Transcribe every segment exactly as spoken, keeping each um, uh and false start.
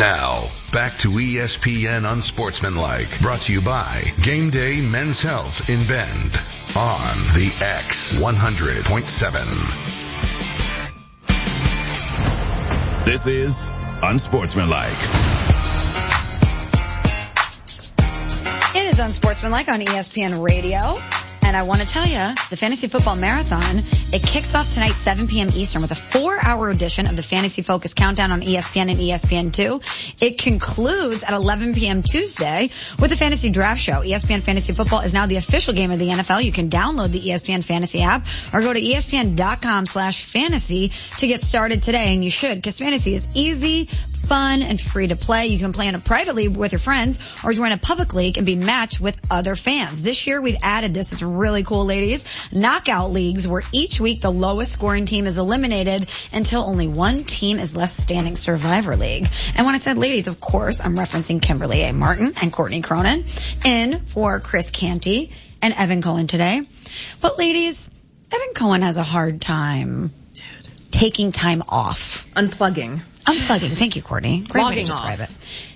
Now, back to E S P N Unsportsmanlike, brought to you by Game Day Men's Health in Bend on the X one hundred point seven. This is Unsportsmanlike. It is Unsportsmanlike on E S P N Radio. And I want to tell you, the Fantasy Football Marathon, it kicks off tonight, seven p.m. Eastern, with a four-hour edition of the Fantasy Focus Countdown on E S P N and E S P N two. It concludes at eleven p.m. Tuesday with the Fantasy Draft Show. E S P N Fantasy Football is now the official game of the N F L. You can download the E S P N Fantasy app or go to E S P N dot com slash fantasy to get started today. And you should, because fantasy is easy, fun, and free to play. You can play in a private league with your friends or join a public league and be matched with other fans. This year we've added this. It's really cool, ladies. Knockout leagues, where each week the lowest scoring team is eliminated until only one team is left standing. Survivor League. And when I said ladies, of course, I'm referencing Kimberly A. Martin and Courtney Cronin in for Chris Canty and Evan Cohen today. But ladies, Evan Cohen has a hard time Dude. taking time off. Unplugging. Unplugging. Thank you, Courtney. Great Logging way to describe off. it.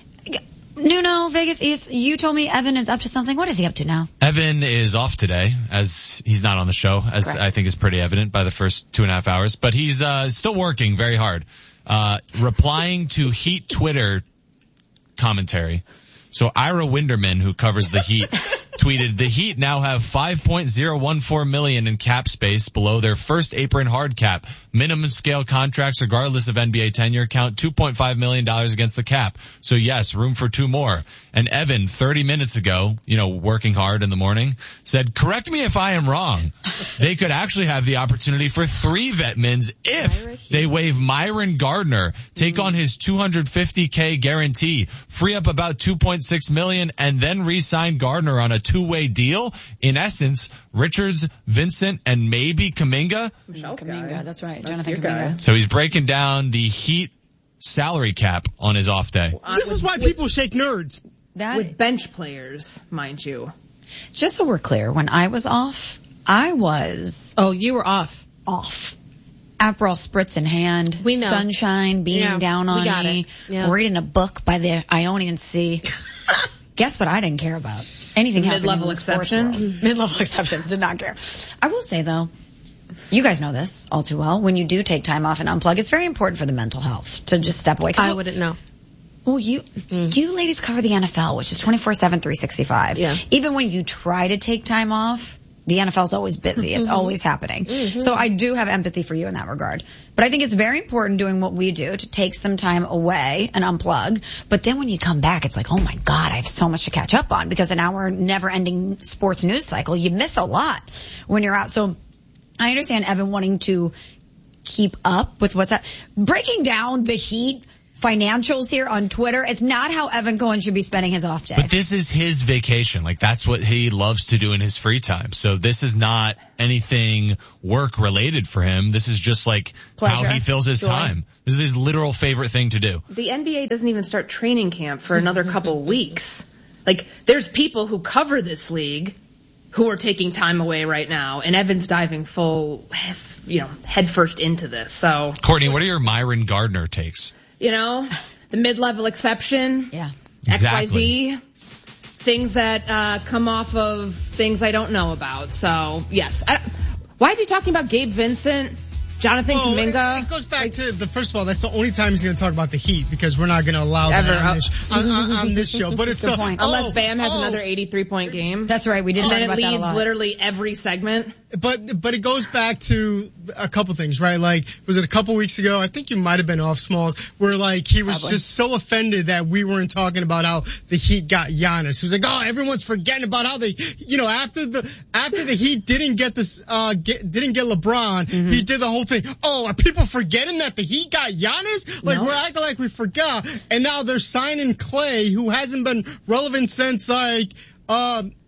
Nuno, Vegas East, you told me Evan is up to something. What is he up to now? Evan is off today, as he's not on the show, as Correct. I think is pretty evident by the first two and a half hours. But he's uh still working very hard, uh replying to Heat Twitter commentary. So Ira Winderman, who covers the Heat, tweeted, the Heat now have five point oh one four million in cap space below their first apron hard cap. Minimum scale contracts, regardless of N B A tenure, count two point five million dollars against the cap. So yes, room for two more. And Evan, thirty minutes ago, you know, working hard in the morning, said, correct me if I am wrong. They could actually have the opportunity for three Vetmans if they waive Myron Gardner, take on his two hundred fifty thousand guarantee, free up about two point six million dollars, and then re-sign Gardner on a two-way deal. In essence, Richards, Vincent, and maybe Kuminga. Kuminga, that's right. That's Jonathan Kuminga. So he's breaking down the Heat salary cap on his off day. Uh, this with, is why people with, shake nerds. That with bench players, mind you. Just so we're clear, when I was off, I was... Oh, you were off. Off. Aperol spritz in hand. We know. Sunshine beaming yeah, down on me. Yeah. Reading a book by the Ionian Sea. Guess what I didn't care about? Anything happening in the sports world. Mid-level exceptions. Did not care. I will say, though, you guys know this all too well. When you do take time off and unplug, it's very important for the mental health to just step away. I wouldn't know. Well, you, mm. you ladies cover the N F L, which is twenty-four seven, three sixty-five. Yeah. Even when you try to take time off, the N F L is always busy. It's mm-hmm. always happening. Mm-hmm. So I do have empathy for you in that regard. But I think it's very important doing what we do to take some time away and unplug. But then when you come back, it's like, oh my God, I have so much to catch up on, because in our never-ending sports news cycle, you miss a lot when you're out. So I understand Evan wanting to keep up with what's up. Breaking down the Heat financials here on Twitter is not how Evan Cohen should be spending his off day. But this is his vacation. Like, that's what he loves to do in his free time. So this is not anything work related for him. This is just like Pleasure. how he fills his Joy. time. This is his literal favorite thing to do. The N B A doesn't even start training camp for another couple weeks. Like, there's people who cover this league who are taking time away right now, and Evan's diving full, you know, head first into this. So, Courtney, what are your Myron Gardner takes? You know, the mid-level exception. Yeah. Exactly. X Y Z. Things that uh come off of things I don't know about. So, yes. I, why is he talking about Gabe Vincent? Jonathan well, Kuminga? It, it goes back like, to the first of all, that's the only time he's going to talk about the Heat, because we're not going to allow ever, that on this, on, on, on this show. But it's Good so, point. Oh, Unless Bam has oh, another eighty-three point game. That's right. We did and talk then about it that a leads lot. literally every segment. But but it goes back to a couple things, right? Like, was it a couple weeks ago? I think you might have been off, Smalls, where like he was Probably. just so offended that we weren't talking about how the Heat got Giannis. He was like, oh, everyone's forgetting about how they, you know, after the after the Heat didn't get this, uh, get, didn't get LeBron, mm-hmm. he did the whole thing. Oh, are people forgetting that the Heat got Giannis? Like, no. We're acting like we forgot, and now they're signing Clay, who hasn't been relevant since like, um. Uh,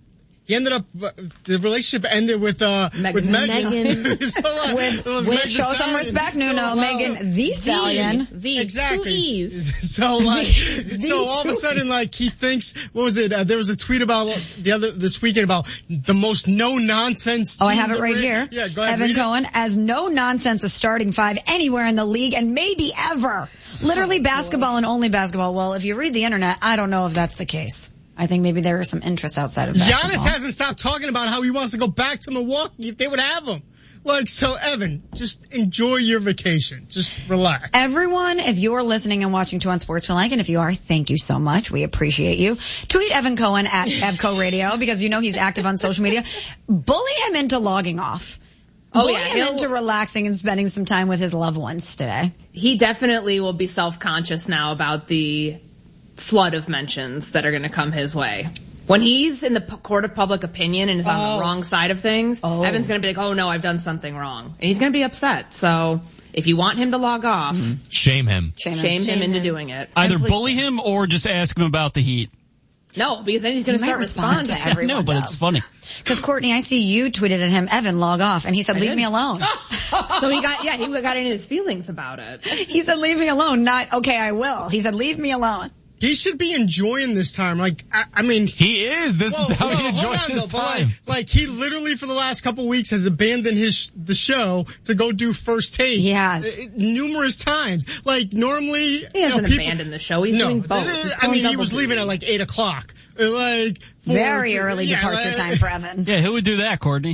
he ended up, uh, the relationship ended with, uh, Megan. with Megan. Megan. so, uh, With, with with Megan show some Stallion. respect, So, Nuno. well, Megan the Stallion. The Exactly. two E's. So like, The so all of a two sudden, like he thinks, what was it? Uh, there was a tweet about the other this weekend about the most no nonsense. Oh, I have it right here. Yeah, go ahead. Evan read it. Cohen as no nonsense a starting five anywhere in the league and maybe ever. Literally Oh, basketball and only basketball. Well, if you read the internet, I don't know if that's the case. I think maybe there is some interest outside of basketball. Giannis hasn't stopped talking about how he wants to go back to Milwaukee if they would have him. Like, so Evan, just enjoy your vacation. Just relax. Everyone, if you're listening and watching to Unsportsmanlike, and if you are, thank you so much. We appreciate you. Tweet Evan Cohen at Evco Radio because you know he's active on social media. Bully him into logging off. Oh, Bully yeah, him he'll- into relaxing and spending some time with his loved ones today. He definitely will be self-conscious now about the flood of mentions that are going to come his way. When he's in the p- court of public opinion and is on Oh. the wrong side of things, Oh. Evan's going to be like, oh no, I've done something wrong. And he's going to be upset. So if you want him to log off, Shame him. Shame him. shame him Shame into him. doing it. Either please bully do. him or just ask him about the Heat. No, because then he's going He to might start respond to responding. everyone. No, but though. it's funny. Because Courtney, I see you tweeted at him, Evan, log off. And he said, leave did. me alone. So he got, yeah, he got in his feelings about it. He said, leave me alone. Not, okay, I will. He said, leave me alone. He should be enjoying this time. Like, I, I mean, He is. This Whoa, is how whoa, he hold enjoys on, his though, but time. Like, like he literally for the last couple weeks has abandoned his the show to go do First Take. He has. Uh, numerous times. Like normally, He you hasn't know, people, abandoned the show. He's no, doing both. this is- He's I mean, going he was double leaving duty. at like eight o'clock. Uh, Like for- Very early yeah, departure like- time for Evan. Yeah, who would do that, Courtney?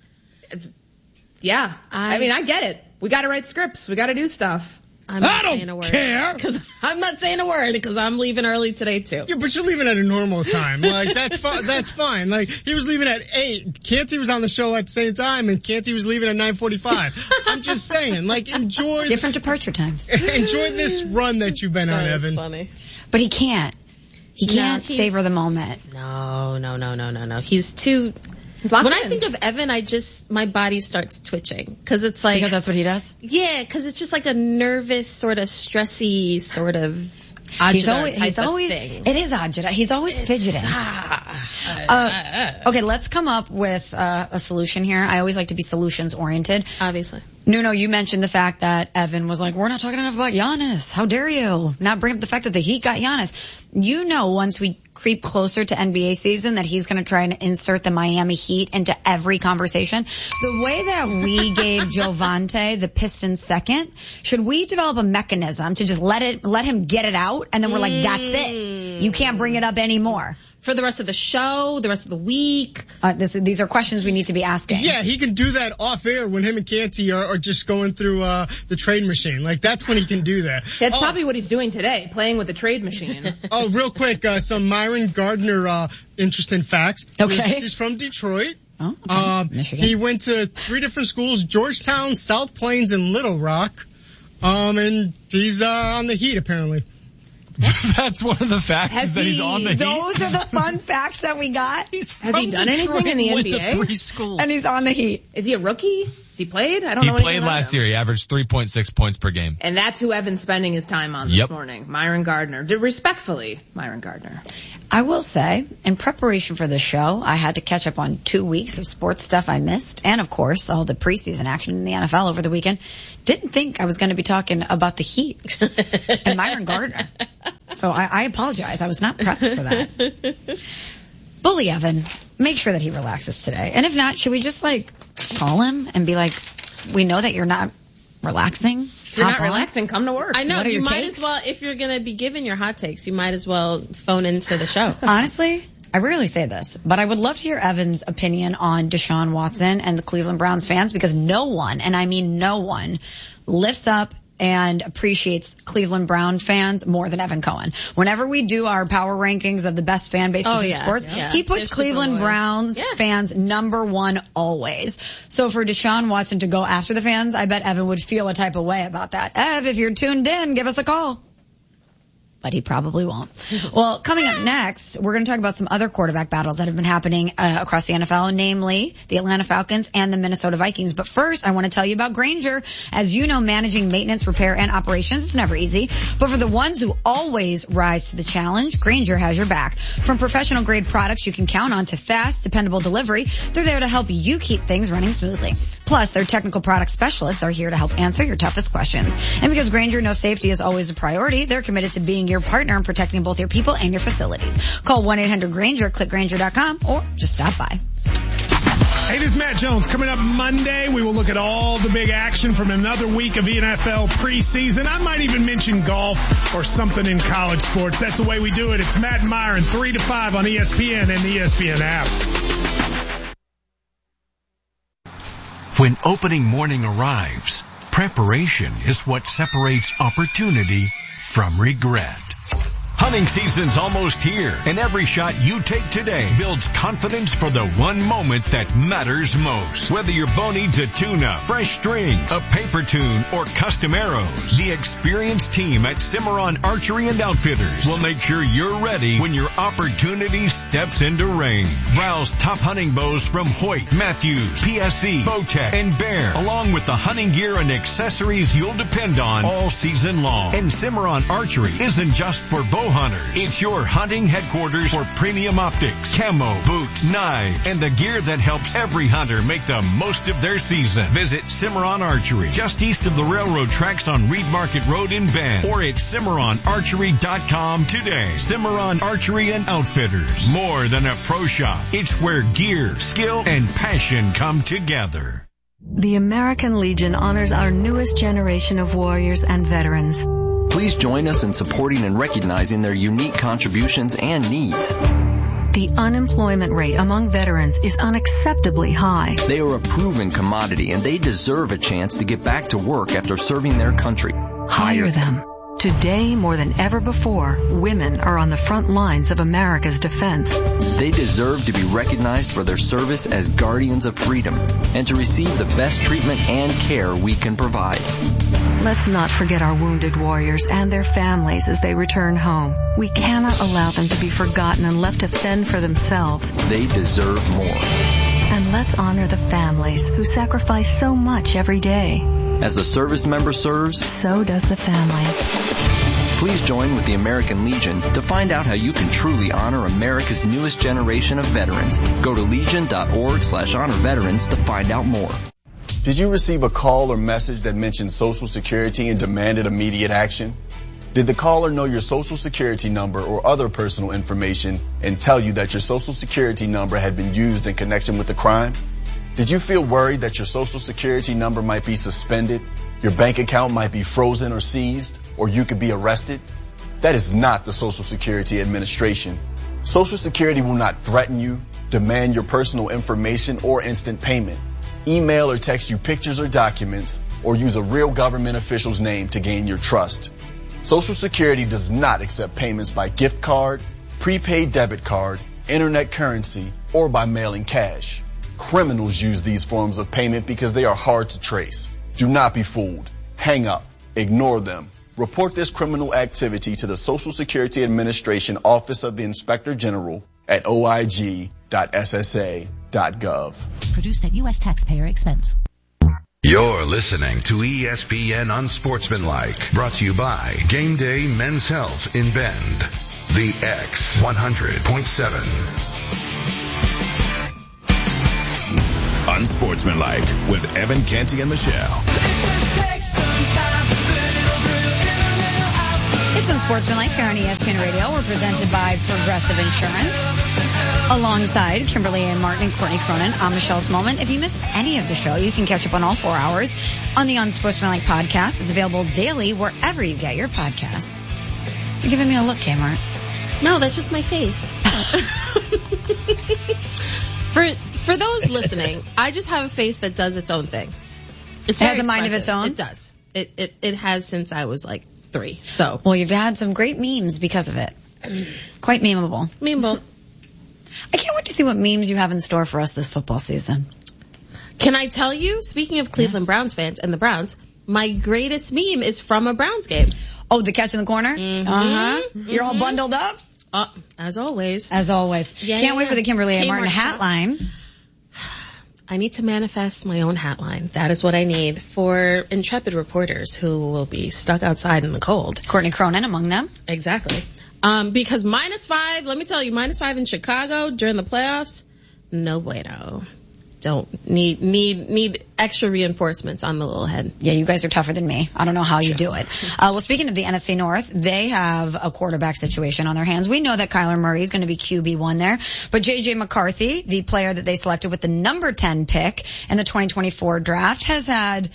Yeah. I, I- mean, I get it. We got to write scripts. We got to do stuff. I'm not I don't saying a word. care. Cause I'm not saying a word because I'm leaving early today too. Yeah, but you're leaving at a normal time. Like that's fine. That's fine. Like he was leaving at eight. Canty was on the show at the same time, and Canty was leaving at nine forty-five. I'm just saying, like enjoy, Different departure times. enjoy this run that you've been on, That is Evan. funny. But he can't. He No, can't he's- savor the moment. No, no, no, no, no, no. He's too. Lock When I in. think of Evan, I just my body starts twitching because it's like Because that's what he does. yeah, because it's just like a nervous, sort of stressy, sort of agita He's always, type he's of always, thing. it is agita. He's always fidgeting. Uh, okay, let's come up with uh, a solution here. I always like to be solutions oriented. Obviously. Nuno, you mentioned the fact that Evan was like, we're not talking enough about Giannis. How dare you not bring up the fact that the Heat got Giannis? You know, once we creep closer to N B A season that he's going to try and insert the Miami Heat into every conversation. The way that we gave Jovante the Pistons second, should we develop a mechanism to just let it, let him get it out and then we're like, that's it. You can't bring it up anymore. For the rest of the show, the rest of the week. Uh, this, these are questions we need to be asking. Yeah, he can do that off air when him and Canty are, are just going through uh the trade machine. Like that's when he can do that. That's oh, probably what he's doing today, playing with the trade machine. Oh, real quick, uh, some Myron Gardner uh interesting facts. Okay. He's, he's from Detroit. Oh, okay. Um, Michigan. he went to three different schools: Georgetown, South Plains, and Little Rock. Um, and he's uh, on the Heat apparently. That's one of the facts Has is that he's he- on the Heat. Those are the fun facts that we got. He's Has he from done anything in the Detroit, N B A? Went to three schools. And he's on the Heat. Is he a rookie? Has he played? I don't He know. played anything about last him. year. He averaged three point six points per game. And that's who Evan's spending his time on this Yep. morning. Myron Gardner. D- Respectfully, Myron Gardner. I will say, in preparation for the show, I had to catch up on two weeks of sports stuff I missed, and of course, all the preseason action in the N F L over the weekend. Didn't think I was going to be talking about the Heat and Myron Gardner. So I, I apologize. I was not prepped for that. Bully Evan, make sure that he relaxes today. And if not, should we just like call him and be like, we know that you're not relaxing? If you're Hop not on? relaxing, come to work. I know, What are you your might takes? as well, if you're going to be giving your hot takes, you might as well phone into the show. Honestly, I rarely say this, but I would love to hear Evan's opinion on Deshaun Watson and the Cleveland Browns fans because no one, and I mean no one, lifts up and appreciates Cleveland Brown fans more than Evan Cohen. Whenever we do our power rankings of the best fan bases Oh, in yeah. sports, Yeah. he puts They're super Cleveland loyal. Browns Yeah. fans number one always. So for Deshaun Watson to go after the fans, I bet Evan would feel a type of way about that. Ev, if you're tuned in, give us a call. but he probably won't. Well, coming up next, we're going to talk about some other quarterback battles that have been happening uh, across the N F L, namely the Atlanta Falcons and the Minnesota Vikings. But first, I want to tell you about Grainger. As you know, managing maintenance, repair, and operations is never easy. But for the ones who always rise to the challenge, Grainger has your back. From professional-grade products you can count on to fast, dependable delivery, they're there to help you keep things running smoothly. Plus, their technical product specialists are here to help answer your toughest questions. And because Grainger knows safety is always a priority, they're committed to being your partner in protecting both your people and your facilities. Call one eight hundred Grainger, click Grainger dot com, or just stop by. Hey, this is Matt Jones. Coming up Monday, we will look at all the big action from another week of N F L preseason. I might even mention golf or something in college sports. That's the way we do it. It's Matt and Myron, three to five on E S P N and the E S P N app. When opening morning arrives, preparation is what separates opportunity from regret. Hunting season's almost here, and every shot you take today builds confidence for the one moment that matters most. Whether your bow needs a tune-up, fresh strings, a paper tune, or custom arrows, the experienced team at Cimarron Archery and Outfitters will make sure you're ready when your opportunity steps into range. Browse top hunting bows from Hoyt, Matthews, P S C, Bowtech, and Bear, along with the hunting gear and accessories you'll depend on all season long. And Cimarron Archery isn't just for bow hunters. It's your hunting headquarters for premium optics, camo, boots, knives, and the gear that helps every hunter make the most of their season. Visit Cimarron Archery, just east of the railroad tracks on Reed Market Road in Bend, or at cimarron archery dot com today. Cimarron Archery and Outfitters. More than a pro shop. It's where gear, skill, and passion come together. The American Legion honors our newest generation of warriors and veterans. Please join us in supporting and recognizing their unique contributions and needs. The unemployment rate among veterans is unacceptably high. They are a proven commodity, and they deserve a chance to get back to work after serving their country. Hire them. Today, more than ever before, women are on the front lines of America's defense. They deserve to be recognized for their service as guardians of freedom and to receive the best treatment and care we can provide. Let's not forget our wounded warriors and their families as they return home. We cannot allow them to be forgotten and left to fend for themselves. They deserve more. And let's honor the families who sacrifice so much every day. As a service member serves, so does the family. Please join with the American Legion to find out how you can truly honor America's newest generation of veterans. Go to legion.org slash honor veterans to find out more. Did you receive a call or message that mentioned Social Security and demanded immediate action? Did the caller know your Social Security number or other personal information and tell you that your Social Security number had been used in connection with the crime? Did you feel worried that your Social Security number might be suspended, your bank account might be frozen or seized, or you could be arrested? That is not the Social Security Administration. Social Security will not threaten you, demand your personal information, or instant payment, email or text you pictures or documents, or use a real government official's name to gain your trust. Social Security does not accept payments by gift card, prepaid debit card, internet currency, or by mailing cash. Criminals use these forms of payment because they are hard to trace. Do not be fooled. Hang up. Ignore them. Report this criminal activity to the Social Security Administration Office of the Inspector General at o i g dot s s a dot gov. Produced at U S taxpayer expense. You're listening to E S P N Unsportsmanlike, brought to you by Game Day Men's Health in Bend. The X one hundred point seven. Unsportsmanlike with Evan Canty and Michelle. It's Unsportsmanlike here on E S P N Radio. We're presented by Progressive Insurance. Alongside Kimberly and Martin and Courtney Cronin, I'm Michelle Smallman. If you missed any of the show, you can catch up on all four hours on the Unsportsmanlike podcast. It's available daily wherever you get your podcasts. You're giving me a look, Kmart. No, that's just my face. For for those listening, I just have a face that does its own thing. It's It has very a mind of expressive. its own? It does. It, it it has since I was like three. So Well, you've had some great memes because of it. Quite memeable. memeable. I can't wait to see what memes you have in store for us this football season. Can I tell you? Speaking of Cleveland Yes. Browns fans and the Browns, my greatest meme is from a Browns game. Oh, the catch in the corner? Mm-hmm. Uh-huh. Mm-hmm. You're all bundled up? Uh, as always. As always. Yeah, Can't yeah. wait for the Kimberly A. Martin Kmart hat shop. line. I need to manifest my own hat line. That is what I need for intrepid reporters who will be stuck outside in the cold. Courtney Cronin among them. Exactly. Um, because minus five, let me tell you, minus five in Chicago during the playoffs, no bueno. Don't need need need extra reinforcements on the little head. Yeah, you guys are tougher than me. I don't know how you do it. Uh, well, speaking of the N F C North, they have a quarterback situation on their hands. We know that Kyler Murray is going to be Q B one there, but J J McCarthy, the player that they selected with the number ten pick in the twenty twenty-four draft, has had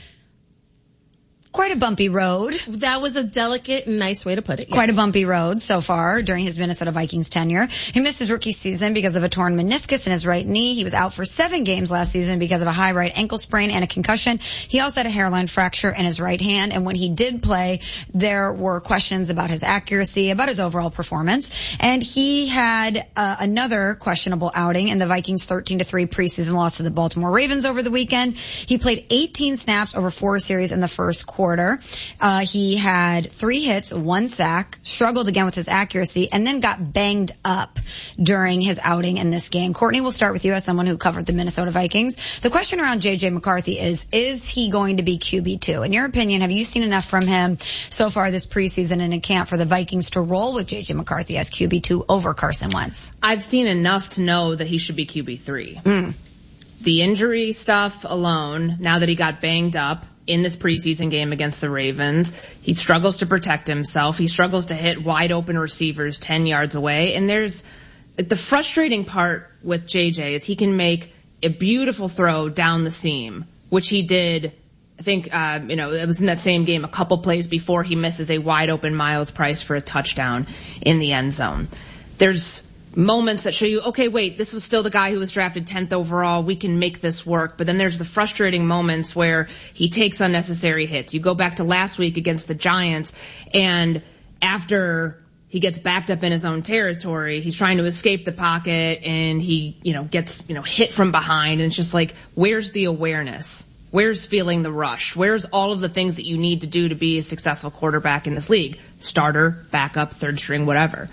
quite a bumpy road. That was a delicate and nice way to put it. Yes. Quite a bumpy road so far during his Minnesota Vikings tenure. He missed his rookie season because of a torn meniscus in his right knee. He was out for seven games last season because of a high right ankle sprain and a concussion. He also had a hairline fracture in his right hand. And when he did play, there were questions about his accuracy, about his overall performance. And he had uh, another questionable outing in the Vikings' thirteen to three preseason loss to the Baltimore Ravens over the weekend. He played eighteen snaps over four series in the first quarter. Quarter. Uh, he had three hits, one sack, struggled again with his accuracy, and then got banged up during his outing in this game. Courtney, we'll start with you as someone who covered the Minnesota Vikings. The question around J J McCarthy is, is he going to be Q B two? In your opinion, have you seen enough from him so far this preseason and in camp for the Vikings to roll with J J McCarthy as Q B two over Carson Wentz? I've seen enough to know that he should be Q B three. Mm. The injury stuff alone, now that he got banged up in this preseason game against the Ravens, he struggles to protect himself. He struggles to hit wide open receivers ten yards away. And there's the frustrating part with J J is he can make a beautiful throw down the seam, which he did. I think, uh, you know, it was in that same game a couple plays before he misses a wide open Miles Price for a touchdown in the end zone. There's moments that show you, okay, wait, this was still the guy who was drafted tenth overall. We can make this work. But then there's the frustrating moments where he takes unnecessary hits. You go back to last week against the Giants, and after he gets backed up in his own territory, he's trying to escape the pocket, and he, you know, gets, you know, hit from behind. And it's just like, where's the awareness? Where's feeling the rush? Where's all of the things that you need to do to be a successful quarterback in this league? Starter, backup, third string, whatever.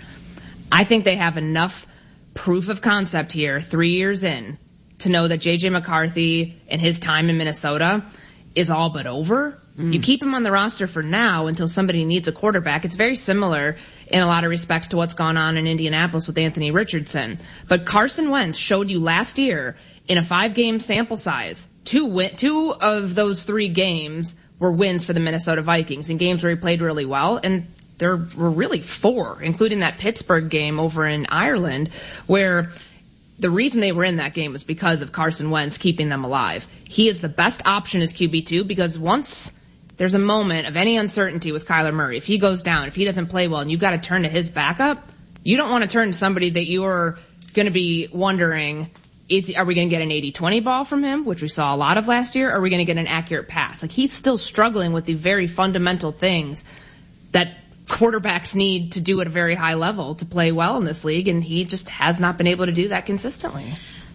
I think they have enough proof of concept here, three years in, to know that J J McCarthy and his time in Minnesota is all but over. Mm. You keep him on the roster for now until somebody needs a quarterback. It's very similar in a lot of respects to what's gone on in Indianapolis with Anthony Richardson. But Carson Wentz showed you last year in a five-game sample size, two win- two of those three games were wins for the Minnesota Vikings in games where he played really well. And there were really four, including that Pittsburgh game over in Ireland, where the reason they were in that game was because of Carson Wentz keeping them alive. He is the best option as Q B two because once there's a moment of any uncertainty with Kyler Murray, if he goes down, if he doesn't play well, and you've got to turn to his backup, you don't want to turn to somebody that you're going to be wondering, is are we going to get an eighty twenty ball from him, which we saw a lot of last year, or are we going to get an accurate pass? Like, he's still struggling with the very fundamental things that quarterbacks need to do at a very high level to play well in this league, and he just has not been able to do that consistently.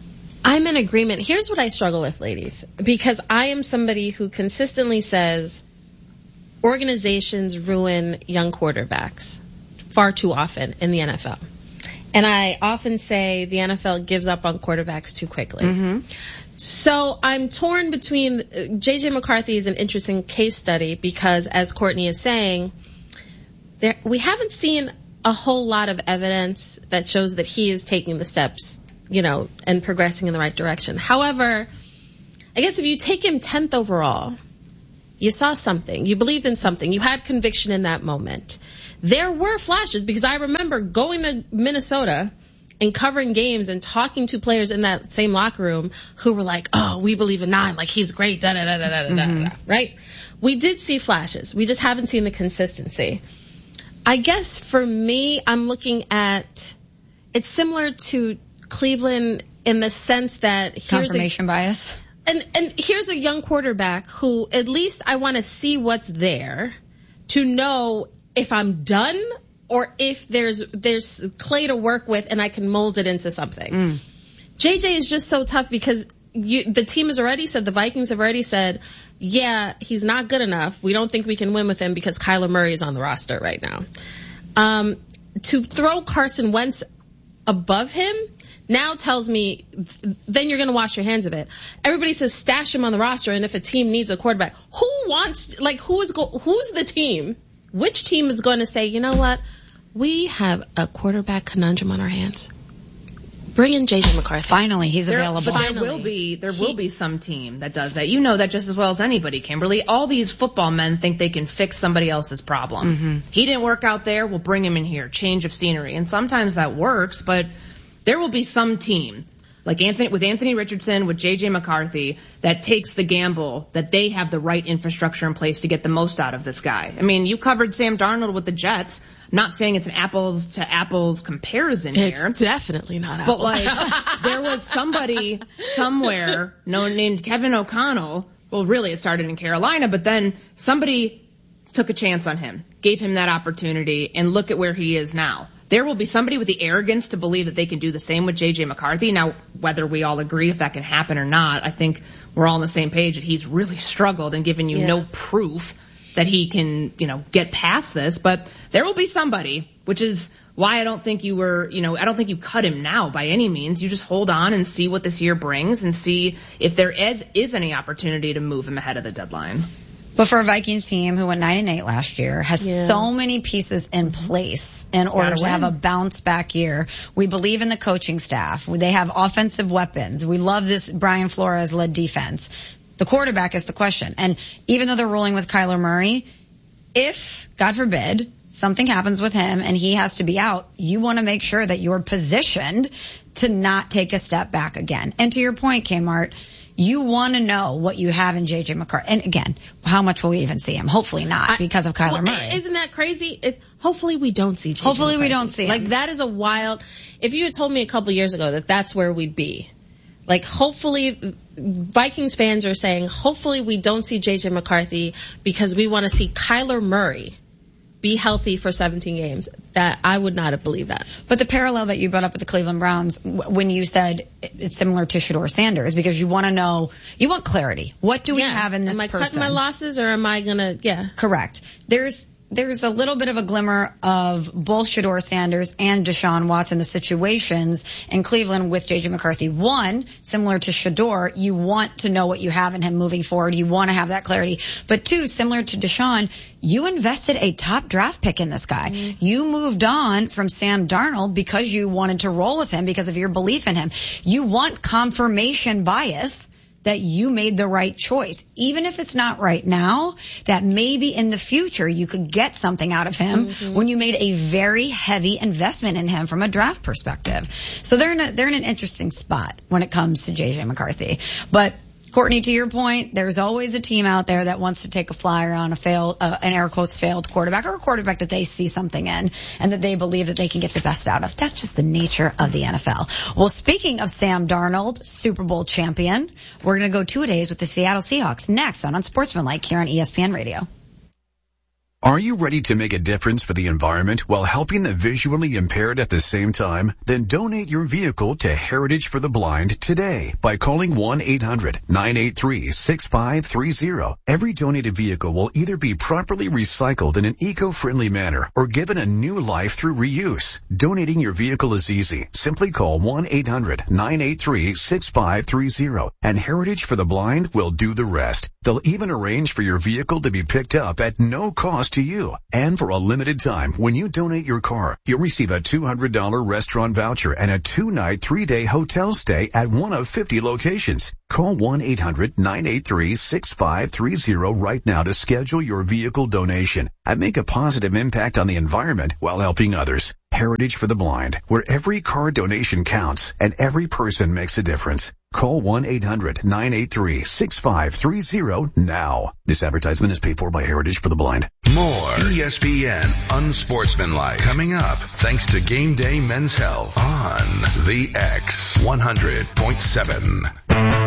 I'm in agreement. Here's what I struggle with, ladies, because I am somebody who consistently says organizations ruin young quarterbacks far too often in the N F L. And I often say the N F L gives up on quarterbacks too quickly. Mm-hmm. So I'm torn between, uh, J J McCarthy is an interesting case study because, as Courtney is saying, There, we haven't seen a whole lot of evidence that shows that he is taking the steps, you know, and progressing in the right direction. However, I guess if you take him tenth overall, you saw something, you believed in something, you had conviction in that moment. There were flashes because I remember going to Minnesota and covering games and talking to players in that same locker room who were like, oh, we believe in nine, like he's great, da da da da da da Mm-hmm. da, right? We did see flashes. We just haven't seen the consistency. I guess for me, I'm looking at, it's similar to Cleveland in the sense that here's confirmation a, bias. And, and here's a young quarterback who at least I want to see what's there to know if I'm done or if there's, there's clay to work with and I can mold it into something. Mm. J J is just so tough because you, the team has already said, the Vikings have already said, yeah, he's not good enough. We don't think we can win with him because Kyler Murray is on the roster right now. Um, to throw Carson Wentz above him now tells me then you're going to wash your hands of it. Everybody says stash him on the roster, and if a team needs a quarterback, who wants, like, who is go, who's the team? Which team is going to say, you know what? We have a quarterback conundrum on our hands. Bring in J J McCarthy. Finally, he's there, available. But there Finally. will be there will be some team that does that. You know that just as well as anybody, Kimberly. All these football men think they can fix somebody else's problem. Mm-hmm. He didn't work out there. We'll bring him in here. Change of scenery. And sometimes that works, but there will be some team, like Anthony, with Anthony Richardson, with J J McCarthy, that takes the gamble that they have the right infrastructure in place to get the most out of this guy. I mean, you covered Sam Darnold with the Jets. I'm not saying it's an apples to apples comparison it's here. It's definitely not apples. But like, there was somebody somewhere known named Kevin O'Connell. Well, really, it started in Carolina, but then somebody took a chance on him, gave him that opportunity, and look at where he is now. There will be somebody with the arrogance to believe that they can do the same with J J McCarthy. Now, whether we all agree if that can happen or not, I think we're all on the same page that he's really struggled and given you yeah. no proof that he can, you know, get past this. But there will be somebody, which is why I don't think you were, you know, I don't think you cut him now by any means. You just hold on and see what this year brings and see if there is, is any opportunity to move him ahead of the deadline. But for a Vikings team who went nine and eight last year, has yeah. so many pieces in place in order to have a bounce back year. We believe in the coaching staff. They have offensive weapons. We love this Brian Flores led defense. The quarterback is the question. And even though they're rolling with Kyler Murray, if, God forbid, something happens with him and he has to be out, you want to make sure that you're positioned to not take a step back again. And to your point, Kmart, you want to know what you have in J J McCarthy. And again, how much will we even see him? Hopefully not, I, because of Kyler well, Murray. Isn't that crazy? It, hopefully we don't see J J Hopefully McCarthy. we don't see him. Like, that is a wild, if you had told me a couple years ago that that's where we'd be. Like, hopefully, Vikings fans are saying, hopefully we don't see J J McCarthy because we want to see Kyler Murray be healthy for seventeen games. That I would not have believed that. But the parallel that you brought up with the Cleveland Browns when you said it's similar to Shedeur Sanders, because you want to know, you want clarity. What do we yeah. have in this person? Am I person? cutting my losses or am I gonna, yeah. Correct. There's, There's a little bit of a glimmer of both Shedeur Sanders and Deshaun Watson, the situations in Cleveland with J J McCarthy. One, similar to Shedeur, you want to know what you have in him moving forward. You want to have that clarity. But two, similar to Deshaun, you invested a top draft pick in this guy. Mm-hmm. You moved on from Sam Darnold because you wanted to roll with him because of your belief in him. You want confirmation bias that you made the right choice. Even if it's not right now, that maybe in the future you could get something out of him mm-hmm. when you made a very heavy investment in him from a draft perspective. So they're in a, they're in an interesting spot when it comes to J J McCarthy. But Courtney, to your point, there's always a team out there that wants to take a flyer on a failed, uh, an air quotes failed quarterback, or a quarterback that they see something in and that they believe that they can get the best out of. That's just the nature of the N F L. Well, speaking of Sam Darnold, Super Bowl champion, we're going to go two days with the Seattle Seahawks next on Unsportsmanlike here on E S P N Radio. Are you ready to make a difference for the environment while helping the visually impaired at the same time? Then donate your vehicle to Heritage for the Blind today by calling one eight hundred nine eight three six five three zero. Every donated vehicle will either be properly recycled in an eco-friendly manner or given a new life through reuse. Donating your vehicle is easy. Simply call one eight hundred nine eight three six five three zero and Heritage for the Blind will do the rest. They'll even arrange for your vehicle to be picked up at no cost to you. And for a limited time, when you donate your car, you'll receive a two hundred dollars restaurant voucher and a two-night, three-day hotel stay at one of fifty locations. Call one eight hundred nine eight three six five three zero right now to schedule your vehicle donation and make a positive impact on the environment while helping others. Heritage for the Blind, where every car donation counts and every person makes a difference. Call one eight hundred nine eight three six five three zero now. This advertisement is paid for by Heritage for the Blind. More E S P N Unsportsmanlike coming up thanks to Game Day Men's Health on the X one hundred point seven.